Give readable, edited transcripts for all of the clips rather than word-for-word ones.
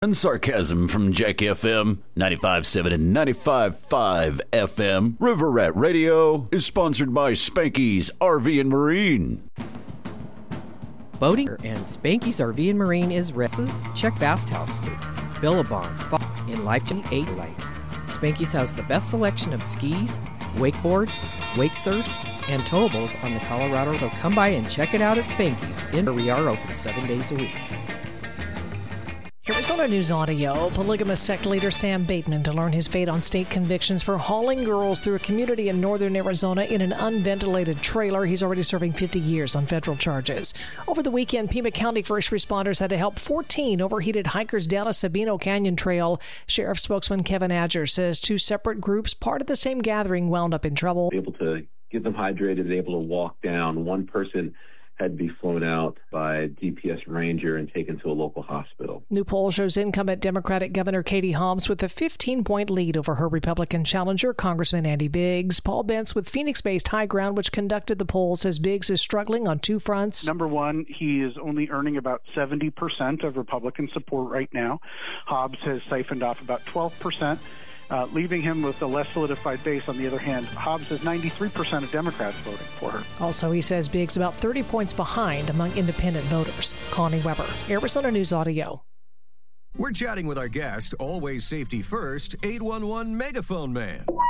And sarcasm from Jack FM 95.7 and 95.5 FM. River Rat Radio is sponsored by Spanky's RV and Marine. Boating and Spanky's RV and Marine is races. Check Fast House, Billabong, in Lifetime 8 Light. Spanky's has the best selection of skis, wakeboards, wake surfs, and towables on the Colorado. So come by and check it out at Spanky's. We are open 7 days a week. Arizona News Audio. Polygamous sect leader Sam Bateman to learn his fate on state convictions for hauling girls through a community in northern Arizona in an unventilated trailer. He's already serving 50 years on federal charges. Over the weekend, Pima County first responders had to help 14 overheated hikers down a Sabino Canyon trail. Sheriff spokesman Kevin Adger says two separate groups, part of the same gathering, wound up in trouble. Able to get them hydrated, able to walk down. One person had to be flown out by a DPS ranger and taken to a local hospital. New poll shows incumbent Democratic Governor Katie Hobbs with a 15-point lead over her Republican challenger, Congressman Andy Biggs. Paul Bentz with Phoenix-based High Ground, which conducted the poll, says Biggs is struggling on two fronts. Number one, he is only earning about 70% of Republican support right now. Hobbs has siphoned off about 12%. Leaving him with a less solidified base. On the other hand, Hobbs has 93% of Democrats voting for her. Also, he says Biggs about 30 points behind among independent voters. Connie Weber, Arizona News Audio. We're chatting with our guest, always safety first, 811 Megaphone Man. Call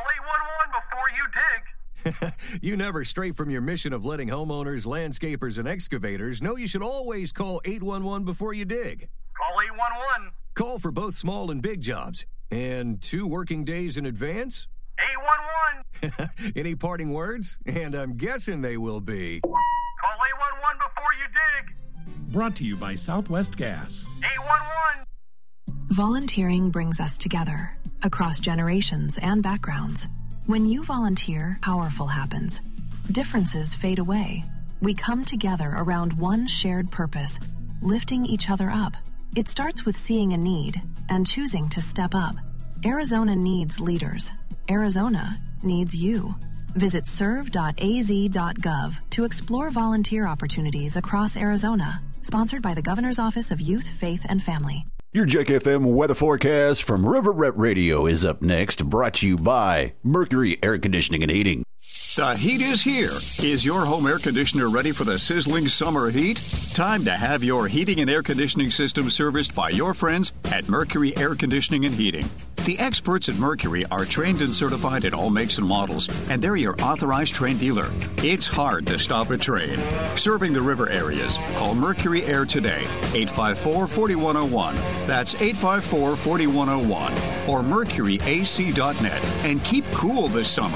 811 before you dig. You never stray from your mission of letting homeowners, landscapers, and excavators know you should always call 811 before you dig. Call 811. Call for both small and big jobs. And 2 working days in advance? 811. Any parting words? And I'm guessing they will be. Call 811 before you dig. Brought to you by Southwest Gas. 811. Volunteering brings us together, across generations and backgrounds. When you volunteer, powerful happens. Differences fade away. We come together around one shared purpose, lifting each other up. It starts with seeing a need and choosing to step up. Arizona needs leaders. Arizona needs you. Visit serve.az.gov to explore volunteer opportunities across Arizona. Sponsored by the Governor's Office of Youth, Faith, and Family. Your Jack FM weather forecast from River Rat Radio is up next, brought to you by Mercury Air Conditioning and Heating. The heat is here. Is your home air conditioner ready for the sizzling summer heat? Time to have your heating and air conditioning system serviced by your friends at Mercury Air Conditioning and Heating. The experts at Mercury are trained and certified in all makes and models, and they're your authorized Trane dealer. It's hard to stop a Trane. Serving the river areas, call Mercury Air today, 854-4101. That's 854-4101. Or mercuryac.net. And keep cool this summer.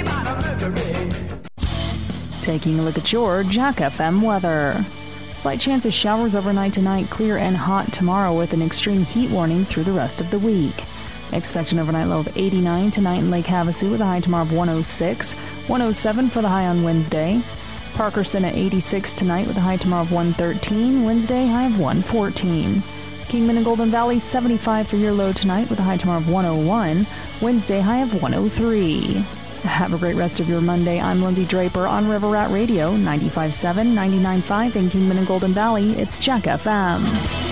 Taking a look at your Jack FM weather. Slight chance of showers overnight tonight, clear and hot tomorrow with an extreme heat warning through the rest of the week. Expect an overnight low of 89 tonight in Lake Havasu with a high tomorrow of 106, 107 for the high on Wednesday. Parkerson at 86 tonight with a high tomorrow of 113, Wednesday high of 114. Kingman and Golden Valley 75 for your low tonight with a high tomorrow of 101, Wednesday high of 103. Have a great rest of your Monday. I'm Lindsay Draper on River Rat Radio, 95.7, 99.5 in Kingman and Golden Valley. It's Jack FM.